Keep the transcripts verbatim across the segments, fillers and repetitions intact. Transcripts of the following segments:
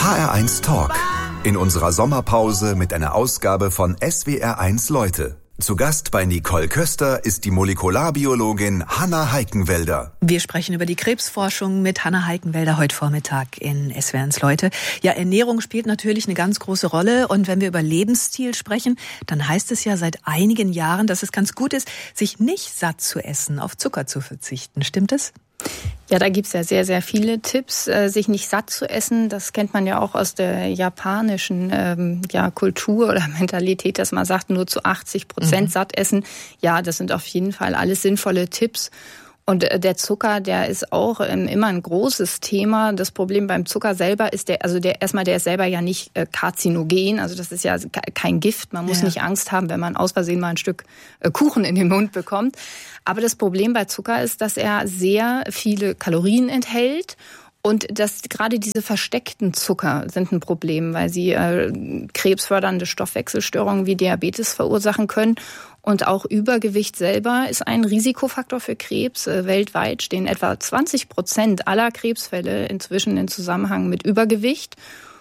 H R eins Talk. In unserer Sommerpause mit einer Ausgabe von S W R eins Leute. Zu Gast bei Nicole Köster ist die Molekularbiologin Hanna Heikenwälder. Wir sprechen über die Krebsforschung mit Hanna Heikenwälder heute Vormittag in S W R eins Leute. Ja, Ernährung spielt natürlich eine ganz große Rolle. Und wenn wir über Lebensstil sprechen, dann heißt es ja seit einigen Jahren, dass es ganz gut ist, sich nicht satt zu essen, auf Zucker zu verzichten. Stimmt es? Ja, da gibt's ja sehr, sehr viele Tipps, äh, sich nicht satt zu essen. Das kennt man ja auch aus der japanischen ähm, ja, Kultur oder Mentalität, dass man sagt, nur zu achtzig Prozent mhm. satt essen. Ja, das sind auf jeden Fall alles sinnvolle Tipps. Und der Zucker, der ist auch ähm, immer ein großes Thema. Das Problem beim Zucker selber ist der, also der erstmal, der ist selber ja nicht äh, karzinogen. Also das ist ja kein Gift. Man muss ja. nicht Angst haben, wenn man aus Versehen mal ein Stück äh, Kuchen in den Mund bekommt. Aber das Problem bei Zucker ist, dass er sehr viele Kalorien enthält. Und das, gerade diese versteckten Zucker sind ein Problem, weil sie äh, krebsfördernde Stoffwechselstörungen wie Diabetes verursachen können. Und auch Übergewicht selber ist ein Risikofaktor für Krebs. Äh, weltweit stehen etwa zwanzig Prozent aller Krebsfälle inzwischen in Zusammenhang mit Übergewicht.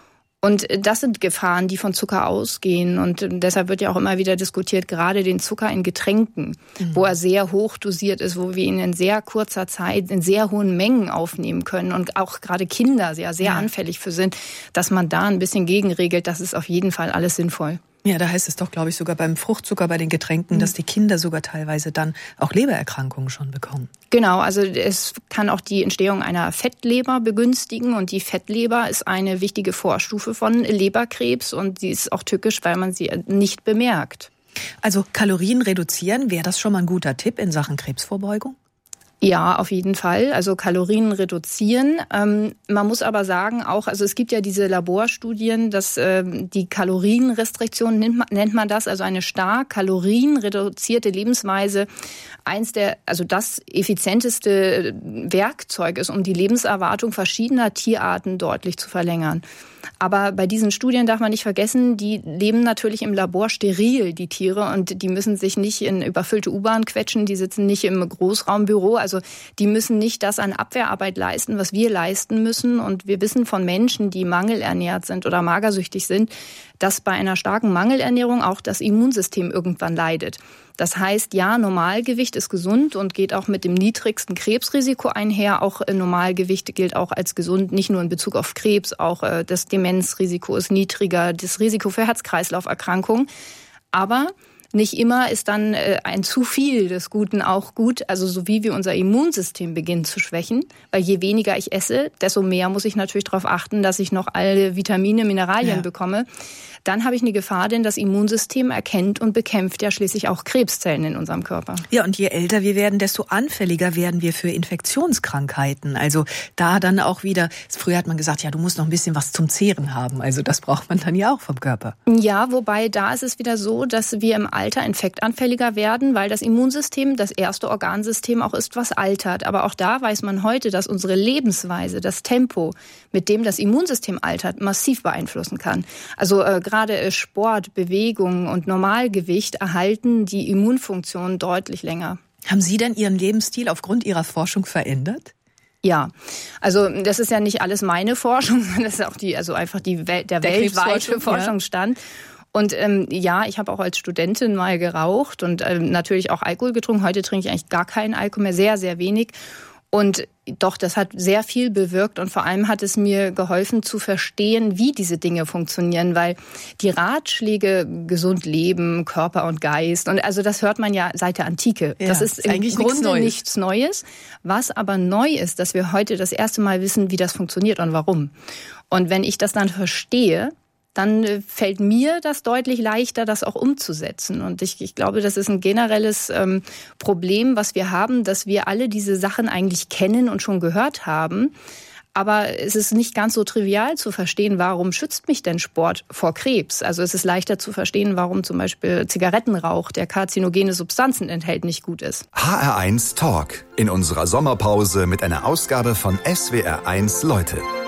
Und das sind Gefahren, die von Zucker ausgehen. Und deshalb wird ja auch immer wieder diskutiert, gerade den Zucker in Getränken, mhm. wo er sehr hoch dosiert ist, wo wir ihn in sehr kurzer Zeit in sehr hohen Mengen aufnehmen können und auch gerade Kinder sehr, sehr ja. anfällig für sind, dass man da ein bisschen gegenregelt. Das ist auf jeden Fall alles sinnvoll. Ja, da heißt es doch, glaube ich, sogar beim Fruchtzucker, bei den Getränken, mhm. dass die Kinder sogar teilweise dann auch Lebererkrankungen schon bekommen. Genau, also es kann auch die Entstehung einer Fettleber begünstigen und die Fettleber ist eine wichtige Vorstufe von Leberkrebs und die ist auch tückisch, weil man sie nicht bemerkt. Also Kalorien reduzieren, wäre das schon mal ein guter Tipp in Sachen Krebsvorbeugung? Ja, auf jeden Fall. Also Kalorien reduzieren. Ähm, man muss aber sagen auch, also es gibt ja diese Laborstudien, dass äh, die Kalorienrestriktion nennt man, nennt man das, also eine stark kalorienreduzierte Lebensweise, eins der, also das effizienteste Werkzeug ist, um die Lebenserwartung verschiedener Tierarten deutlich zu verlängern. Aber bei diesen Studien darf man nicht vergessen, die leben natürlich im Labor steril, die Tiere, und die müssen sich nicht in überfüllte U-Bahn quetschen, die sitzen nicht im Großraumbüro, also die müssen nicht das an Abwehrarbeit leisten, was wir leisten müssen. Und wir wissen von Menschen, die mangelernährt sind oder magersüchtig sind, dass bei einer starken Mangelernährung auch das Immunsystem irgendwann leidet. Das heißt, ja, Normalgewicht ist gesund und geht auch mit dem niedrigsten Krebsrisiko einher. Auch Normalgewicht gilt auch als gesund, nicht nur in Bezug auf Krebs, auch das Demenzrisiko ist niedriger, das Risiko für Herz-Kreislauf-Erkrankungen. Aber nicht immer ist dann ein zu viel des Guten auch gut, also so wie wir unser Immunsystem beginnen zu schwächen, weil je weniger ich esse, desto mehr muss ich natürlich darauf achten, dass ich noch alle Vitamine, Mineralien ja. bekomme. Dann habe ich eine Gefahr, denn das Immunsystem erkennt und bekämpft ja schließlich auch Krebszellen in unserem Körper. Ja, und je älter wir werden, desto anfälliger werden wir für Infektionskrankheiten. Also da dann auch wieder, früher hat man gesagt, ja, du musst noch ein bisschen was zum Zehren haben. Also das braucht man dann ja auch vom Körper. Ja, wobei da ist es wieder so, dass wir im Alter infektanfälliger werden, weil das Immunsystem das erste Organsystem auch ist, was altert. Aber auch da weiß man heute, dass unsere Lebensweise, das Tempo, mit dem das Immunsystem altert, massiv beeinflussen kann. Also äh, gerade Sport, Bewegung und Normalgewicht erhalten die Immunfunktion deutlich länger. Haben Sie denn Ihren Lebensstil aufgrund Ihrer Forschung verändert? Ja, also das ist ja nicht alles meine Forschung, sondern das ist auch die, also einfach die Welt, der, der weltweite Forschungsstand. Ja. Und ähm, ja, ich habe auch als Studentin mal geraucht und ähm, natürlich auch Alkohol getrunken. Heute trinke ich eigentlich gar keinen Alkohol mehr, sehr, sehr wenig. Und doch, das hat sehr viel bewirkt und vor allem hat es mir geholfen zu verstehen, wie diese Dinge funktionieren, weil die Ratschläge gesund leben, Körper und Geist, und also das hört man ja seit der Antike. Ja, das ist, ist im Grunde nichts Neues. nichts Neues. Was aber neu ist, dass wir heute das erste Mal wissen, wie das funktioniert und warum. Und wenn ich das dann verstehe, dann fällt mir das deutlich leichter, das auch umzusetzen. Und ich, ich glaube, das ist ein generelles ähm, Problem, was wir haben, dass wir alle diese Sachen eigentlich kennen und schon gehört haben. Aber es ist nicht ganz so trivial zu verstehen, warum schützt mich denn Sport vor Krebs? Also es ist leichter zu verstehen, warum zum Beispiel Zigarettenrauch, der karzinogene Substanzen enthält, nicht gut ist. H R eins Talk in unserer Sommerpause mit einer Ausgabe von S W R eins Leute.